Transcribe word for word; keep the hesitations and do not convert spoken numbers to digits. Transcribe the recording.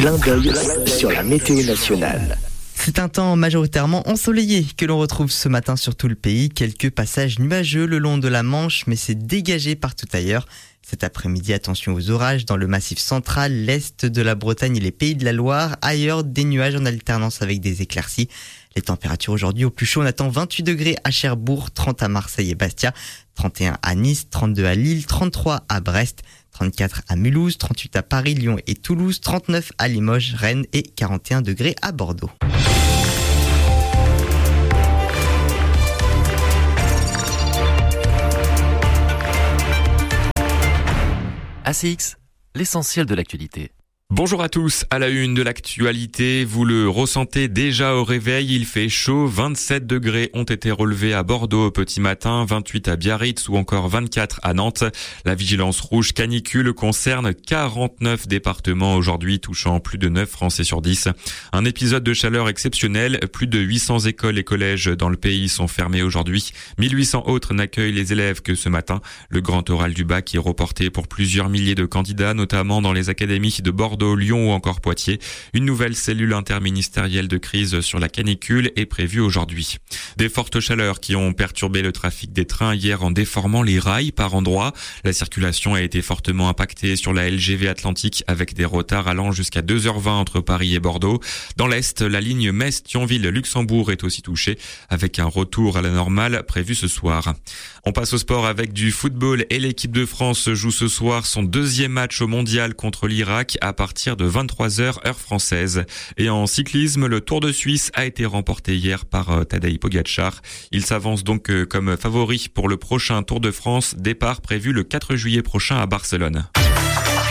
clin d'œil sur la météo nationale. C'est un temps majoritairement ensoleillé que l'on retrouve ce matin sur tout le pays. Quelques passages nuageux le long de la Manche, mais c'est dégagé partout ailleurs. Cet après-midi, attention aux orages dans le Massif central, l'est de la Bretagne et les Pays de la Loire. Ailleurs, des nuages en alternance avec des éclaircies. Les températures aujourd'hui au plus chaud, on attend vingt-huit degrés à Cherbourg, trente à Marseille et Bastia, trente et un à Nice, trente-deux à Lille, trente-trois à Brest, trente-quatre à Mulhouse, trente-huit à Paris, Lyon et Toulouse, trente-neuf à Limoges, Rennes et quarante et un degrés à Bordeaux. A C X, l'essentiel de l'actualité. Bonjour à tous, à la une de l'actualité, vous le ressentez déjà au réveil, il fait chaud, vingt-sept degrés ont été relevés à Bordeaux au petit matin, vingt-huit à Biarritz ou encore vingt-quatre à Nantes. La vigilance rouge canicule concerne quarante-neuf départements aujourd'hui, touchant plus de neuf Français sur dix. Un épisode de chaleur exceptionnel, plus de huit cents écoles et collèges dans le pays sont fermés aujourd'hui. mille huit cents autres n'accueillent les élèves que ce matin. Le grand oral du bac est reporté pour plusieurs milliers de candidats, notamment dans les académies de Bordeaux, Lyon ou encore Poitiers. Une nouvelle cellule interministérielle de crise sur la canicule est prévue aujourd'hui. Des fortes chaleurs qui ont perturbé le trafic des trains hier en déformant les rails par endroits. La circulation a été fortement impactée sur la L G V Atlantique avec des retards allant jusqu'à deux heures vingt entre Paris et Bordeaux. Dans l'Est, la ligne Metz-Thionville-Luxembourg est aussi touchée avec un retour à la normale prévu ce soir. On passe au sport avec du football et l'équipe de France joue ce soir son deuxième match au mondial contre l'Irak à partir de vingt-trois heures heure française. Et en cyclisme, le Tour de Suisse a été remporté hier par Tadej Pogačar. Il s'avance donc comme favori pour le prochain Tour de France, départ prévu le quatre juillet prochain à Barcelone.